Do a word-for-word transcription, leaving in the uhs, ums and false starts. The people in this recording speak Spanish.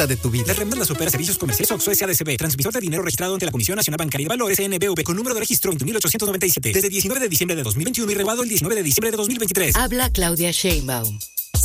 favorita de tu vida. La remanda supera servicios comerciales Oxxo S A D C B. Transmisor de dinero registrado ante la Comisión Nacional Bancaria de Valores N B V con número de registro veinte mil ochocientos noventa y siete. Desde diecinueve de diciembre de dos mil veintiuno y renovado el diecinueve de diciembre de dos mil veintitrés. Habla Claudia Sheinbaum.